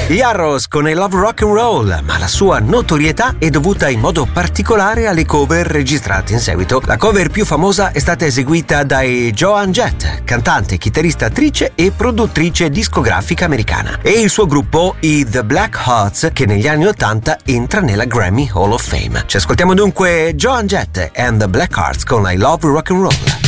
Gli Arrows con I Love Rock and Roll, ma la sua notorietà è dovuta in modo particolare alle cover registrate in seguito. La cover più famosa è stata eseguita dai Joan Jett, cantante, chitarrista, attrice e produttrice discografica americana, e il suo gruppo, i The Black Hearts, che negli anni '80 entra nella Grammy Hall of Fame. Ci ascoltiamo dunque Joan Jett and the Black Hearts con I Love Rock and Roll.